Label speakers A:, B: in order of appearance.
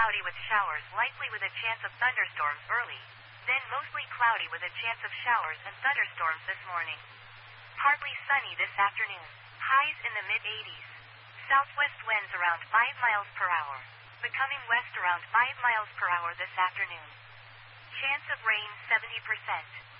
A: cloudy with showers, likely with a chance of thunderstorms early. Then mostly cloudy with a chance of showers and thunderstorms this morning. Partly sunny this afternoon. Highs in the mid-80s. Southwest winds around 5 miles per hour. Becoming west around 5 miles per hour this afternoon. Chance of rain 70%.